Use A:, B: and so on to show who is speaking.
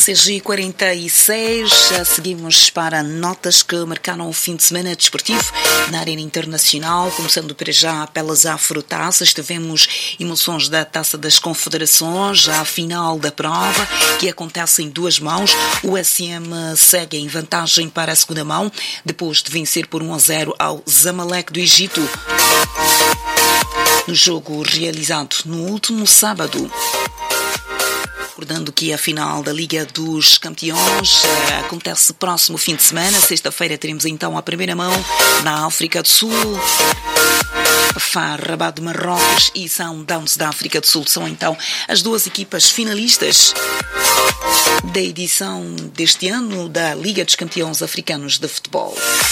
A: 6h46, seguimos para notas que marcaram o fim de semana desportivo na arena internacional, começando para já pelas Afrotaças. Tivemos emoções da Taça das Confederações, a final da prova, que acontece em duas mãos. O SM segue em vantagem para a segunda mão, depois de vencer por 1-0 ao Zamalek do Egito, no jogo realizado no último sábado. Recordando que a final da Liga dos Campeões acontece próximo fim de semana. Sexta-feira teremos então a primeira mão na África do Sul. FAR Rabat de Marrocos e Sundowns da África do Sul são então as duas equipas finalistas da edição deste ano da Liga dos Campeões Africanos de Futebol.